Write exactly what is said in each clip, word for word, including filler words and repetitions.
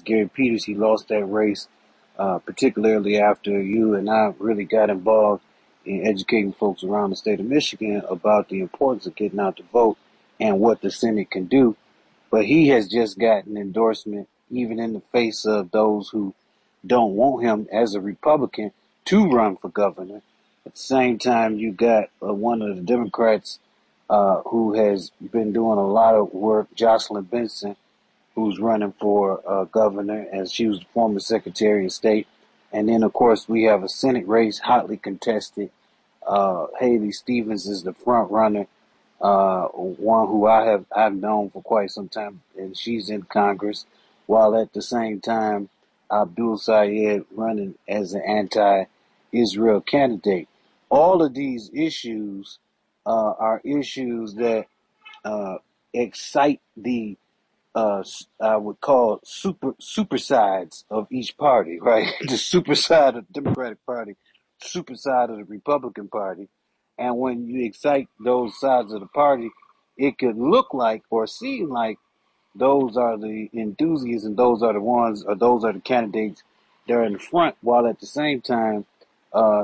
Gary Peters, he lost that race, uh, particularly after you and I really got involved in educating folks around the state of Michigan about the importance of getting out to vote and what the Senate can do. But he has just gotten endorsement, even in the face of those who don't want him as a Republican to run for governor. At the same time, you got uh, one of the Democrats uh, who has been doing a lot of work, Jocelyn Benson, who's running for uh, governor, as she was the former Secretary of State. And then, of course, we have a Senate race hotly contested. Uh, Haley Stevens is the front runner, uh, one who I have I've known for quite some time, and she's in Congress, while at the same time, Abdul Sayed running as an anti-Israel candidate. All of these issues uh, are issues that uh, excite the uh, I would call super super sides of each party, right? The super side of the Democratic Party, super side of the Republican Party. And when you excite those sides of the party, it could look like or seem like those are the enthusiasts and those are the ones, or those are the candidates that are in the front, while at the same time, uh,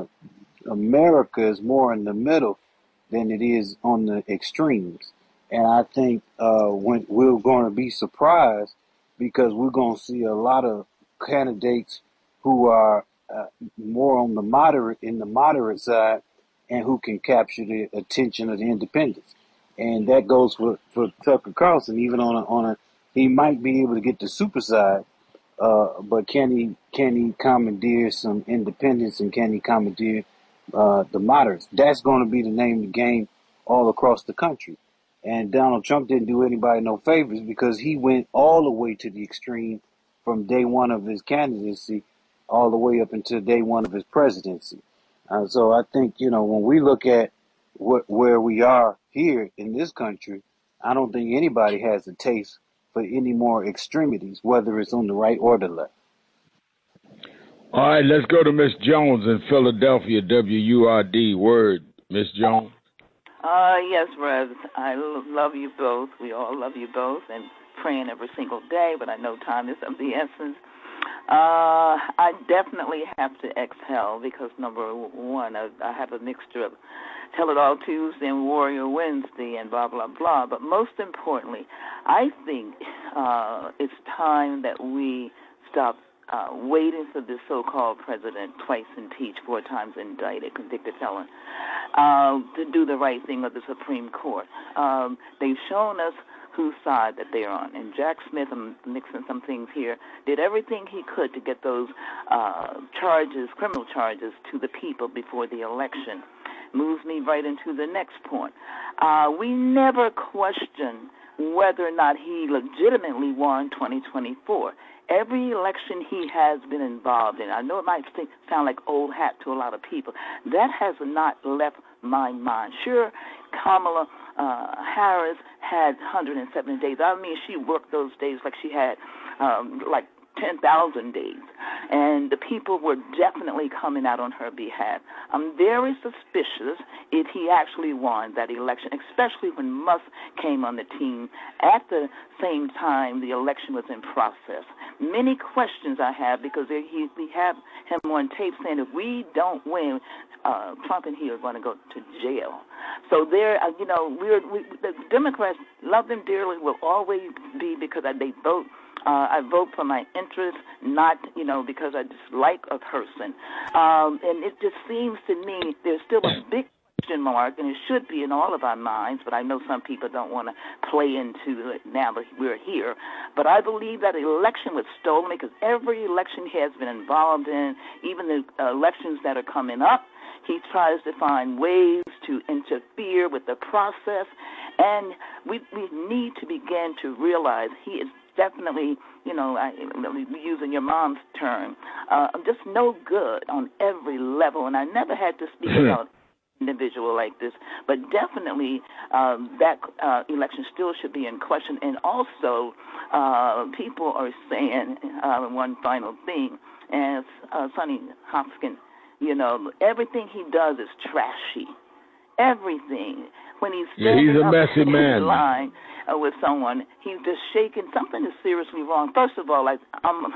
America is more in the middle than it is on the extremes. And I think uh, when we're going to be surprised because we're going to see a lot of candidates who are uh, more on the moderate, in the moderate side, and who can capture the attention of the independents. And that goes for, for Tucker Carlson, even on a, on a, he might be able to get the super side, uh, but can he, can he commandeer some independents, and can he commandeer uh, the moderates? That's going to be the name of the game all across the country. And Donald Trump didn't do anybody no favors because he went all the way to the extreme from day one of his candidacy all the way up until day one of his presidency. Uh, so I think, you know, when we look at what, where we are here in this country, I don't think anybody has a taste for any more extremities, whether it's on the right or the left. All right, let's go to Miss Jones in Philadelphia, W U R D. Word, Miss Jones. Uh, yes, Rev. I l- love you both. We all love you both, and praying every single day, but I know time is of the essence. Uh, I definitely have to exhale because, number one, I, I have a mixture of Tell It All Tuesday and Warrior Wednesday and blah, blah, blah. But most importantly, I think uh, it's time that we stop uh, waiting for this so-called president, twice impeached, four times indicted, convicted felon, uh, to do the right thing of the Supreme Court. Um, they've shown us whose side that they're on. And Jack Smith, I'm mixing some things here, did everything he could to get those uh, charges, criminal charges, to the people before the election. Moves me right into the next point. Uh, we never question whether or not he legitimately won twenty twenty-four. Every election he has been involved in, I know it might think, sound like old hat to a lot of people, that has not left my mind. Sure, Kamala uh, Harris had one hundred seven days. I mean, she worked those days like she had um, like ten thousand days, and the people were definitely coming out on her behalf. I'm very suspicious if he actually won that election, especially when Musk came on the team at the same time the election was in process. Many questions I have because he, we have him on tape saying if we don't win, uh, Trump and he are going to go to jail. So there, uh, you know, we're, we, the Democrats love them dearly, will always be because they vote. Uh, I vote for my interest, not, you know, because I dislike a person. Um, and it just seems to me there's still a big question mark, and it should be in all of our minds, but I know some people don't want to play into it now that we're here. But I believe that the election was stolen because every election he has been involved in, even the uh, elections that are coming up, he tries to find ways to interfere with the process. And we, we need to begin to realize he is definitely, you know, I, using your mom's term, uh, just no good on every level. And I never had to speak about an individual like this, but definitely um, that uh, election still should be in question. And also, uh, people are saying uh, one final thing, as uh, Sonny Hopkins, you know, everything he does is trashy. Everything. When he's standing yeah, he's a up messy in man. line uh, with someone, he's just shaking. Something is seriously wrong. First of all, like, I'm